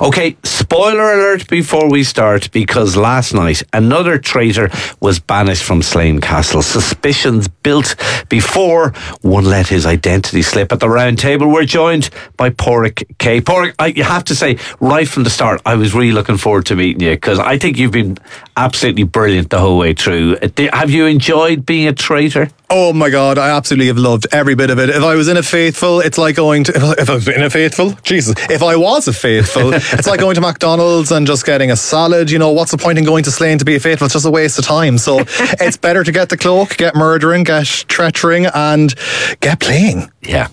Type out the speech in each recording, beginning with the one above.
Okay, spoiler alert before we start, because last night another traitor was banished from Slane Castle. Suspicions built before one let his identity slip. At the round table, we're joined by Pádraig K. Pádraig, you have to say, right from the start, I was really looking forward to meeting you, because I think you've been absolutely brilliant the whole way through. Have you enjoyed being a traitor? Oh my God, I absolutely have loved every bit of it. If I was in a faithful, it's like going to... If I was in a faithful? Jesus. If I was a faithful, it's like going to McDonald's and just getting a salad. You know, what's the point in going to Slane to be a faithful? It's just a waste of time. So it's better to get the cloak, get murdering, get treacherying, and get playing. Yeah.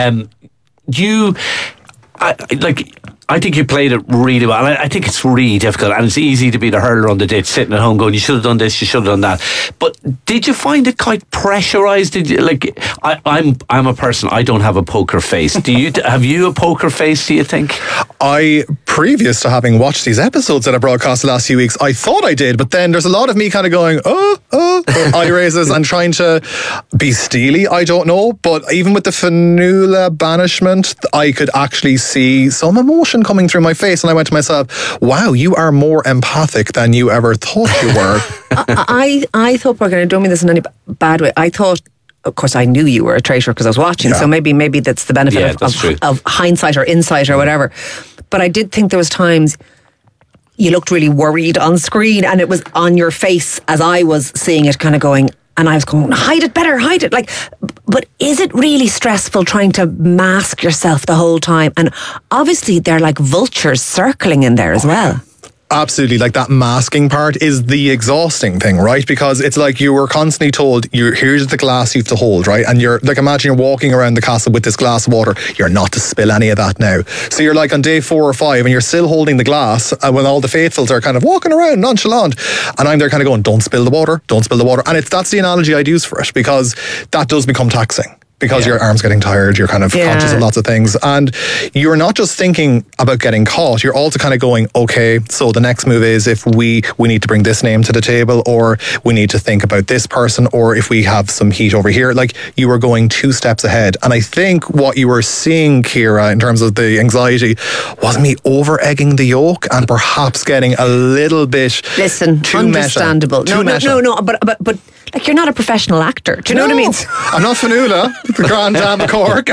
I think you played it really well. I think it's really difficult, and it's easy to be the hurler on the ditch, sitting at home going, you should have done this, you should have done that. But did you find it quite pressurised? Did you, I'm a person, I don't have a poker face. Do you? Have you a poker face, do you think? Previous to having watched these episodes that I broadcast the last few weeks, I thought I did, but then there's a lot of me kind of going, eye raises and trying to be steely, I don't know. But even with the Fionnuala banishment, I could actually see some emotion coming through my face, and I went to myself, wow, you are more empathic than you ever thought you were. I thought, Pádraig, I don't mean this in any bad way, I thought, of course, I knew you were a traitor because I was watching, so maybe that's the benefit of hindsight or insight or whatever. But I did think there was times you looked really worried on screen, and it was on your face as I was seeing it, kind of going, and I was going, hide it better, hide it. But is it really stressful trying to mask yourself the whole time? And obviously they're like vultures circling in there as well. Absolutely, like that masking part is the exhausting thing, right? Because it's like you were constantly told, here's the glass you have to hold, right? And you're like, imagine you're walking around the castle with this glass of water, you're not to spill any of that now. So you're like on day 4 or 5 and you're still holding the glass, and when all the faithfuls are kind of walking around nonchalant, and I'm there kind of going, don't spill the water, don't spill the water. And that's the analogy I'd use for it, because that does become taxing. Because your arm's getting tired, you're kind of conscious of lots of things. And you're not just thinking about getting caught, you're also kind of going, okay, so the next move is if we need to bring this name to the table, or we need to think about this person, or if we have some heat over here. Like, you were going 2 steps ahead. And I think what you were seeing, Ciara, in terms of the anxiety, was me over-egging the yolk and perhaps getting a little bit too understandable. Meta. No, but like, you're not a professional actor. Do you know what I mean? I'm not Fionnuala, the Grand Dame of Cork.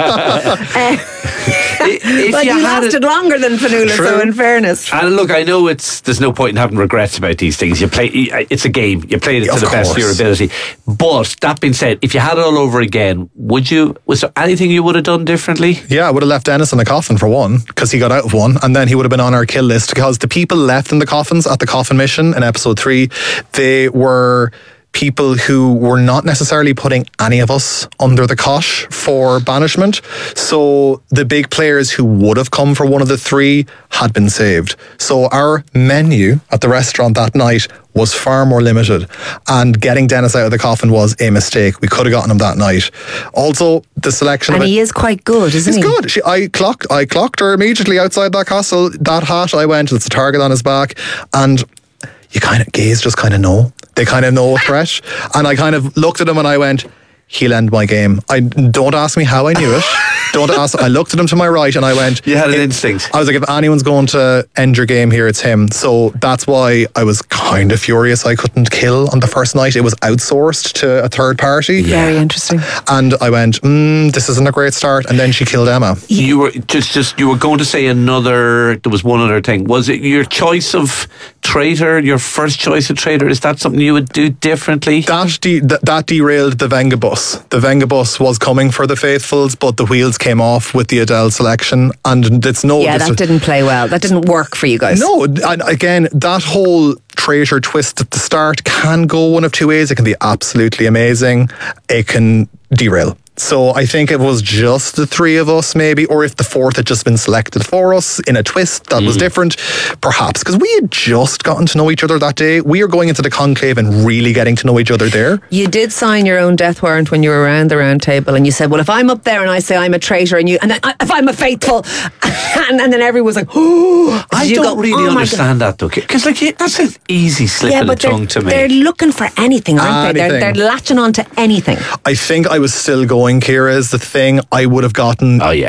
But you lasted longer than Fionnuala, so in fairness. And look, I know there's no point in having regrets about these things. You play, it's a game. You played it to the best of your ability. But that being said, if you had it all over again, was there anything you would have done differently? Yeah, I would have left Dennis in the coffin for one, because he got out of one, and then he would have been on our kill list, because the people left in the coffins at the coffin mission in episode 3, they were people who were not necessarily putting any of us under the cosh for banishment. So the big players who would have come for one of the 3 had been saved. So our menu at the restaurant that night was far more limited, and getting Dennis out of the coffin was a mistake. We could have gotten him that night. Also, the selection and he is quite good, isn't he? He's good. I clocked her immediately outside that castle. That hat, I went, it's a target on his back, and you kind of, gays just kind of know. They kind of know a threat. And I kind of looked at him and I went, he'll end my game. Don't ask me how I knew it. I looked at him to my right and I went... You had an instinct. I was like, if anyone's going to end your game here, it's him. So that's why I was kind of furious I couldn't kill on the first night. It was outsourced to a third party. Very interesting. And I went, this isn't a great start. And then she killed Emma. You were you were going to say there was one other thing. Was it your choice of traitor, your first choice of traitor? Is that something you would do differently? That derailed the Venga bus. The Venga bus was coming for the faithfuls, but the wheels came off with the Adele selection, and it's that didn't play well. That didn't work for you guys. No, and again, that whole traitor twist at the start can go one of 2 ways. It can be absolutely amazing. It can derail. So I think it was just the 3 of us maybe, or if the 4th had just been selected for us in a twist that was different, perhaps, because we had just gotten to know each other that day. We are going into the conclave and really getting to know each other there. You did sign your own death warrant when you were around the round table, and you said, well, if I'm up there and I say I'm a traitor, and then if I'm a faithful, and then everyone was like, oh, I don't really understand that though, because that's an easy slip of the tongue to me. They're looking for anything, aren't they? They're latching on to anything. I think I was still going, Ciara, is the thing. I would have gotten